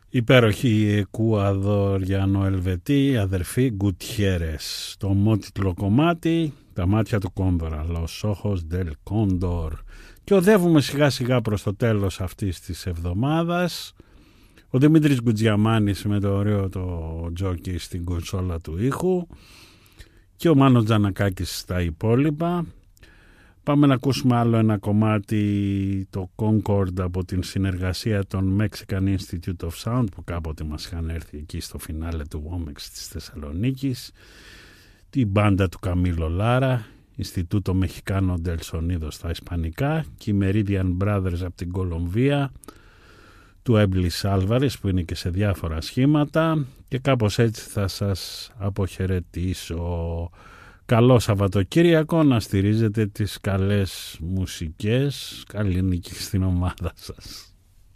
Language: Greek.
Υπέροχη Εκουαδοριανό Ελβετή, αδερφή Γκουτιέρες. Το ομότιτλο κομμάτι, τα μάτια του Κόνδωρα, Los Ojos del Cóndor. Και οδεύουμε σιγά σιγά προς το τέλος αυτής της εβδομάδας. Ο Δημήτρης Γκουτζιαμάνης με το ωραίο το τζόκι στην κονσόλα του ήχου και ο Μάνος Τζανακάκης στα υπόλοιπα. Πάμε να ακούσουμε άλλο ένα κομμάτι, το Concord, από την συνεργασία των Mexican Institute of Sound, που κάποτε μας είχαν έρθει εκεί στο φινάλε του Womex της Θεσσαλονίκης, την μπάντα του Καμίλο Λάρα, Ινστιτούτο Μεχικάνο del Sonido στα ισπανικά, και οι Meridian Brothers από την Κολομβία, του Έμπλης Άλβαρες που είναι και σε διάφορα σχήματα, και κάπως έτσι θα σας αποχαιρετήσω. Καλό Σαββατοκύριακο, να στηρίζετε τις καλές μουσικές. Καλή νίκη στην ομάδα σας.